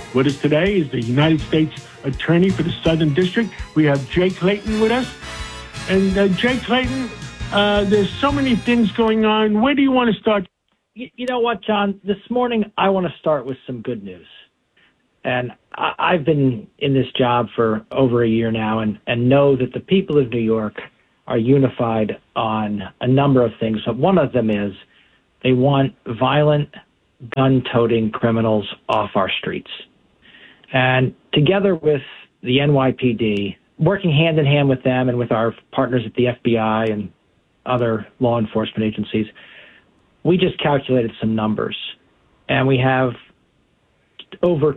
With us today is the United States Attorney for the Southern District. We have Jay Clayton with us. And Jay Clayton, there's so many things going on. Where do you want to start? You know what, John? This morning, I want to start with some good news. And I've been in this job for over a year now and know that the people of New York are unified on a number of things. But one of them is they want violent, gun-toting criminals off our streets. And together with the NYPD, working hand in hand with them and with our partners at the FBI and other law enforcement agencies, we just calculated some numbers. And we have over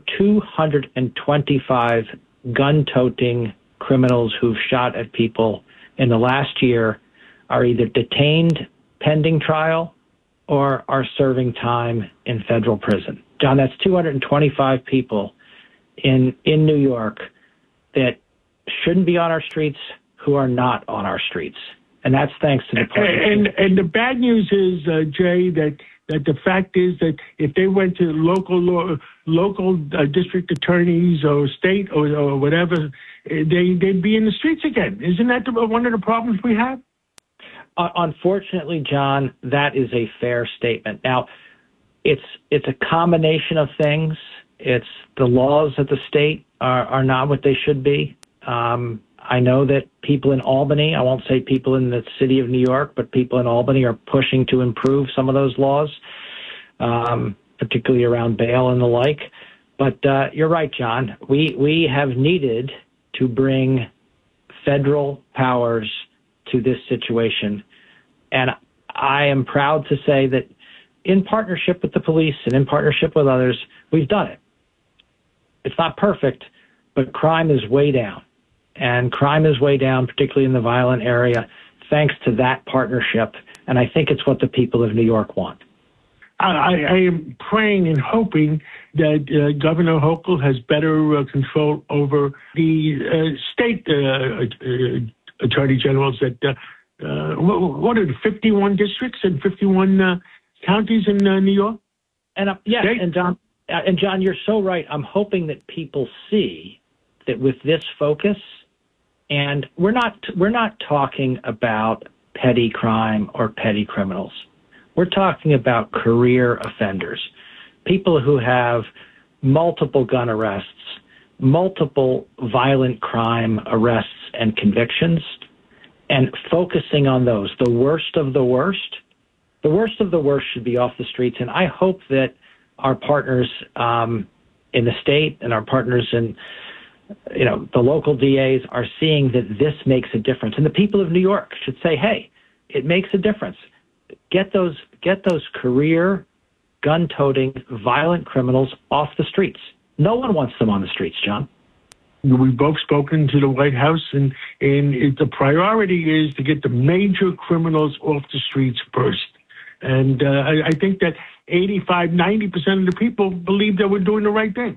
225 gun-toting criminals who've shot at people in the last year are either detained pending trial or are serving time in federal prison. John, that's 225 people in New York that shouldn't be on our streets, who are not on our streets. And that's thanks to the partnership. And the bad news is, Jay, that the fact is that if they went to local district attorneys or state or whatever, they'd be in the streets again. Isn't that one of the problems we have? Unfortunately, John, that is a fair statement. Now, it's a combination of things. It's the laws of the state are not what they should be. I know that people in Albany, I won't say people in the city of New York, but people in Albany are pushing to improve some of those laws, particularly around bail and the like. But you're right, John. We have needed to bring federal powers to this situation. And I am proud to say that in partnership with the police and in partnership with others, we've done it. It's not perfect, but crime is way down. And crime is way down, particularly in the violent area, thanks to that partnership. And I think it's what the people of New York want. I am praying and hoping that Governor Hochul has better control over the state attorney generals that, what are the 51 districts and 51 counties in New York? And yes, and John, you're so right. I'm hoping that people see that with this focus, and we're not talking about petty crime or petty criminals. We're talking about career offenders, people who have multiple gun arrests, multiple violent crime arrests and convictions, and focusing on those, the worst of the worst. The worst of the worst should be off the streets, and I hope that our partners in the state and our partners in the local DAs are seeing that this makes a difference. And the people of New York should say, hey, it makes a difference. Get those career gun-toting violent criminals off the streets. No one wants them on the streets, John. We've both spoken to the White House, and the priority is to get the major criminals off the streets first. And I think that 85-90% of the people believe that we're doing the right thing.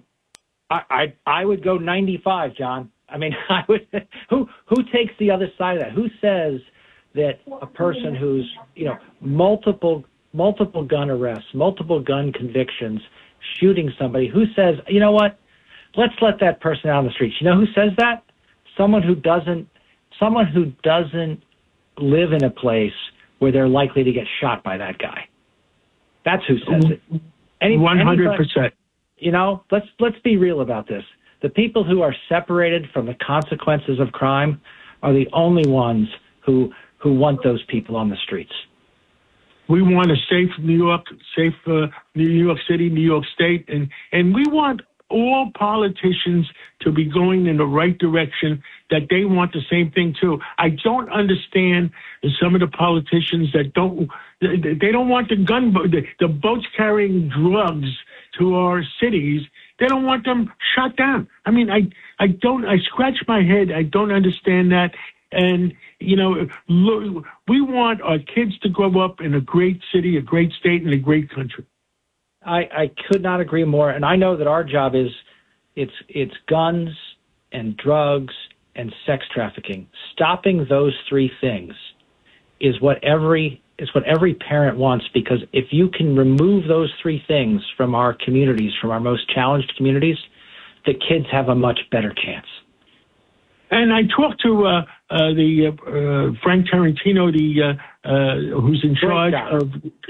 I would go 95, John. I mean, I would. Who takes the other side of that? Who says that a person who's multiple gun arrests, multiple gun convictions, shooting somebody, who says, you know what? Let's let that person out on the streets. You know who says that? Someone who doesn't live in a place where they're likely to get shot by that guy. That's who says it. 100%. Let's be real about this. The people who are separated from the consequences of crime are the only ones who want those people on the streets. We want a safe New York, New York City, New York State, and we want all politicians to be going in the right direction, that they want the same thing too. I don't understand some of the politicians that don't want the boats carrying drugs to our cities. They don't want them shut down. I mean, I scratch my head. I don't understand that. And, look, we want our kids to grow up in a great city, a great state, and a great country. I could not agree more. And I know that our job is it's guns and drugs and sex trafficking. Stopping those three things is what every parent wants, because if you can remove those three things from our communities, from our most challenged communities, the kids have a much better chance. And I talked to Frank Tarantino, who's in charge of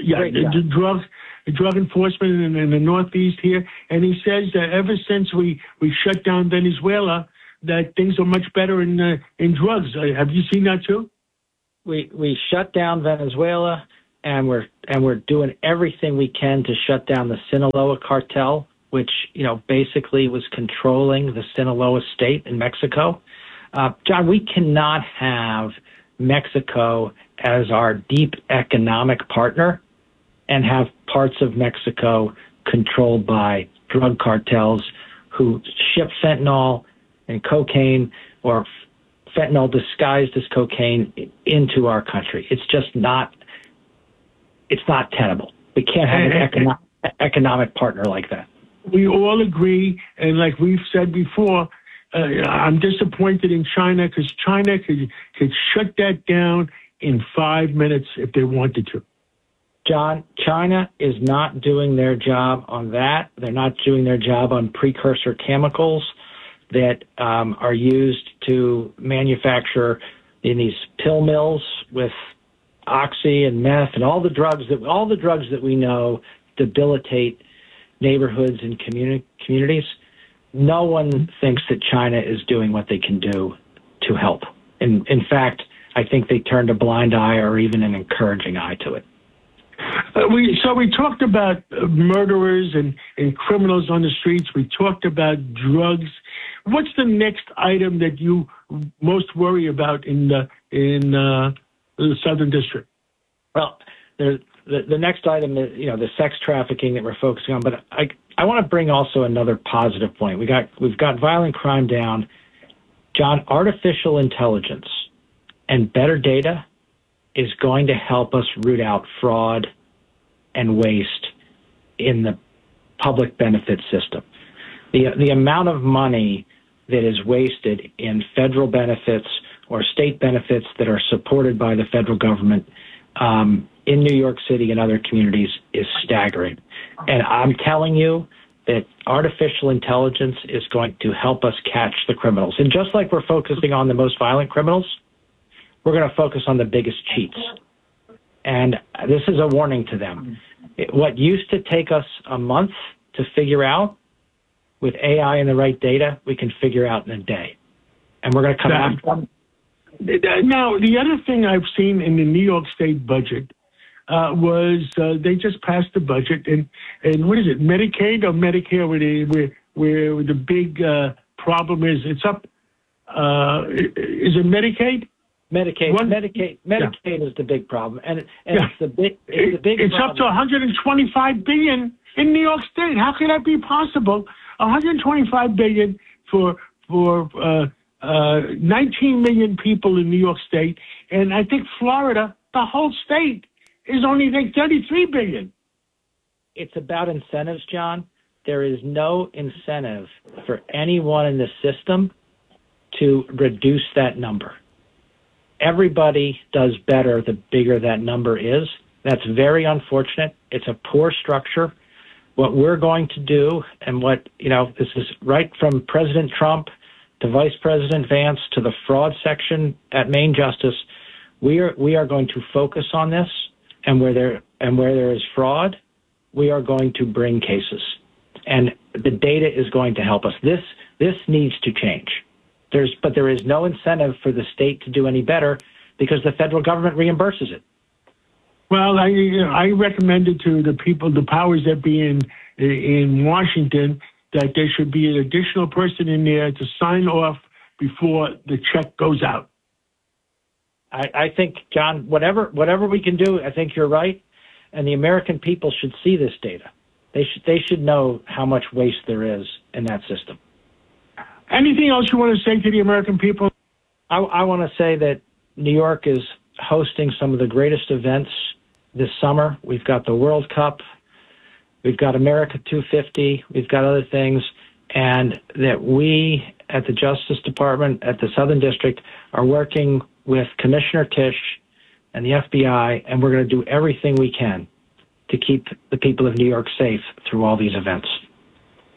drug enforcement in the Northeast here, and he says that ever since we shut down Venezuela, that things are much better in drugs. Have you seen that too? We shut down Venezuela, and we're doing everything we can to shut down the Sinaloa cartel, which basically was controlling the Sinaloa state in Mexico. John, we cannot have Mexico as our deep economic partner and have parts of Mexico controlled by drug cartels who ship fentanyl and cocaine, or fentanyl disguised as cocaine, into our country. It's just not tenable. We can't have an economic partner like that. We all agree, and like we've said before, I'm disappointed in China because China could shut that down in 5 minutes if they wanted to. John, China is not doing their job on that. They're not doing their job on precursor chemicals that are used to manufacture in these pill mills with oxy and meth and all the drugs that we know debilitate neighborhoods and communities. No one thinks that China is doing what they can do to help. In fact, I think they turned a blind eye or even an encouraging eye to it. We talked about murderers and criminals on the streets. We talked about drugs. What's the next item that you most worry about in the Southern District? Well, the next item is the sex trafficking that we're focusing on. But I want to bring also another positive point. We've got violent crime down. John, artificial intelligence and better data is going to help us root out fraud and waste in the public benefit system. The amount of money that is wasted in federal benefits or state benefits that are supported by the federal government in New York City and other communities is staggering. And I'm telling you that artificial intelligence is going to help us catch the criminals. And just like we're focusing on the most violent criminals, we're going to focus on the biggest cheats. And this is a warning to them. What used to take us a month to figure out, with AI and the right data, we can figure out in a day. And we're going to come after them. Now, the other thing I've seen in the New York State budget was they just passed the budget, and what is it, Medicaid or Medicare, where the big problem is? It's up. Is it Medicaid? Medicaid is the big problem, and it's the big. It's problem. up to $125 billion in New York State. How can that be possible? $125 billion for 19 million people in New York State, and I think Florida, the whole state, is only like $33 billion. It's about incentives, John. There is no incentive for anyone in the system to reduce that number. Everybody does better the bigger that number is. That's very unfortunate. It's a poor structure. What we're going to do, and this is right from President Trump to Vice President Vance to the fraud section at Main Justice, we are going to focus on this, and where there is fraud, we are going to bring cases, and the data is going to help us. This needs to change. But there is no incentive for the state to do any better because the federal government reimburses it. Well, I recommended to the people, the powers that be in Washington, that there should be an additional person in there to sign off before the check goes out. I think, John, whatever we can do, I think you're right, and the American people should see this data. They should know how much waste there is in that system. Anything else you want to say to the American people? I want to say that New York is hosting some of the greatest events this summer. We've got the World Cup. We've got America 250. We've got other things. And that we at the Justice Department, at the Southern District, are working with Commissioner Tisch and the FBI, and we're going to do everything we can to keep the people of New York safe through all these events.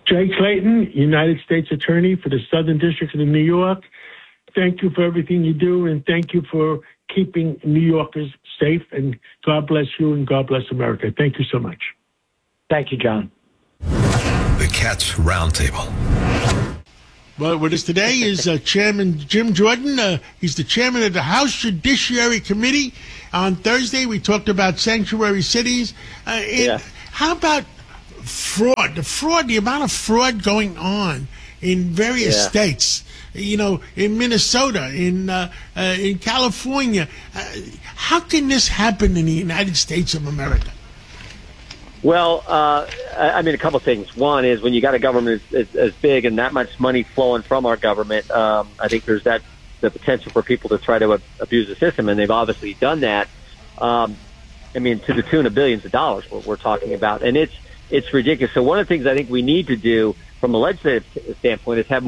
Jay Clayton, United States Attorney for the Southern District of New York. Thank you for everything you do, and thank you for keeping New Yorkers safe. And God bless you, and God bless America. Thank you so much. Thank you, John. The Cats Roundtable. Well, with us today is Chairman Jim Jordan. He's the chairman of the House Judiciary Committee. On Thursday, we talked about sanctuary cities. How about fraud? The amount of fraud going on in various states. You know, in Minnesota, in California. How can this happen in the United States of America? Well, I mean, a couple things. One is when you got a government as big and that much money flowing from our government, I think there's the potential for people to try to abuse the system, and they've obviously done that. I mean, to the tune of billions of dollars, what we're talking about, and it's ridiculous. So one of the things I think we need to do from a legislative standpoint is have